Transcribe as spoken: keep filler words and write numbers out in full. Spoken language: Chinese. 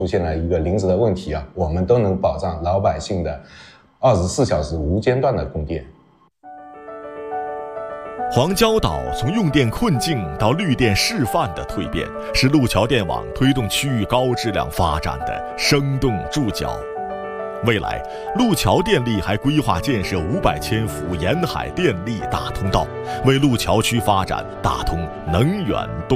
出现了一个临时的问题啊，我们都能保障老百姓的二十四小时无间断的供电。 黄礁岛从用电困境到绿电示范的蜕变，是路桥电网推动区域高质量发展的生动注脚。未来，路桥电力还规划建设五百千伏沿海电力大通道，为路桥区发展打通能源动